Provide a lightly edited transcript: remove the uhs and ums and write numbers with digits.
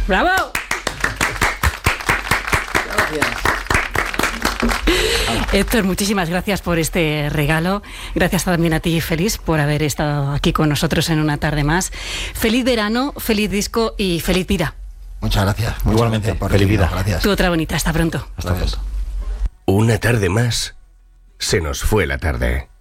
¡Bravo! Gracias. Héctor, muchísimas gracias por este regalo. Gracias también a ti, Félix, por haber estado aquí con nosotros en una tarde más. Feliz verano, feliz disco y feliz vida. Muchas gracias. Igualmente, por feliz vida. Gracias. Tu otra bonita. Hasta pronto. Hasta pronto. Una tarde más, se nos fue la tarde.